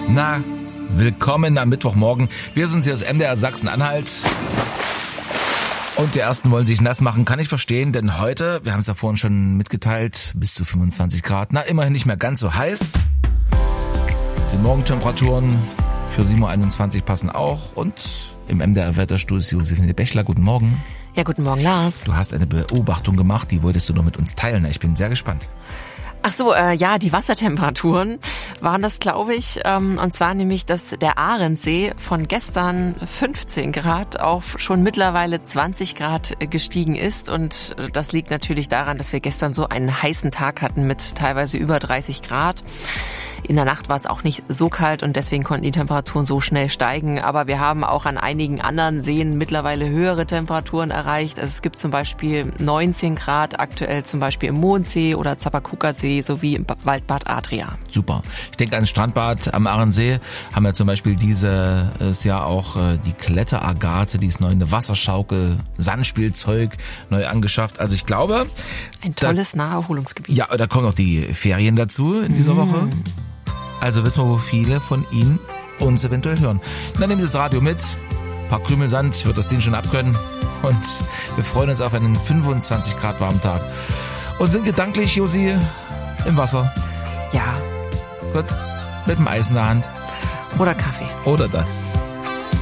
Na, willkommen am Mittwochmorgen. Wir sind hier aus MDR Sachsen-Anhalt. Und die Ersten wollen sich nass machen, kann ich verstehen, denn heute, wir haben es ja vorhin schon mitgeteilt, bis zu 25 Grad. Na, immerhin nicht mehr ganz so heiß. Die Morgentemperaturen für 7.21 Uhr passen auch. Und im MDR-Wetterstudio ist Josephine Bechler. Guten Morgen. Ja, guten Morgen, Lars. Du hast eine Beobachtung gemacht, die wolltest du noch mit uns teilen. Ich bin sehr gespannt. Ach so, ja, die Wassertemperaturen waren das, glaube ich. Und zwar nämlich, dass der Ahrensee von gestern 15 Grad auf schon mittlerweile 20 Grad gestiegen ist. Und das liegt natürlich daran, dass wir gestern so einen heißen Tag hatten mit teilweise über 30 Grad. In der Nacht war es auch nicht so kalt und deswegen konnten die Temperaturen so schnell steigen. Aber wir haben auch an einigen anderen Seen mittlerweile höhere Temperaturen erreicht. Also es gibt zum Beispiel 19 Grad aktuell zum Beispiel im Mondsee oder Zappakuka-See sowie im Waldbad Adria. Super. Ich denke ans Strandbad am Ahrensee. Haben wir zum Beispiel dieses Jahr auch die Kletteragate, die ist neu, eine Wasserschaukel, Sandspielzeug neu angeschafft. Also ich glaube... Ein tolles Naherholungsgebiet. Ja, da kommen noch die Ferien dazu in dieser Woche. Also wissen wir, wo viele von Ihnen uns eventuell hören. Dann nehmen Sie das Radio mit. Ein paar Krümel Sand wird das Ding schon abkönnen. Und wir freuen uns auf einen 25 Grad warmen Tag. Und sind gedanklich, Josi, im Wasser. Ja. Gut, mit dem Eis in der Hand. Oder Kaffee. Oder das.